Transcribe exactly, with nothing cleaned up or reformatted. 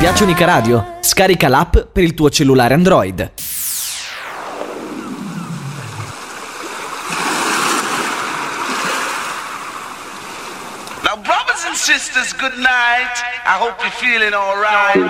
piace Unica Radio? Scarica l'app per il tuo cellulare Android. Now brothers and sisters, good night. I hope you're feeling all right.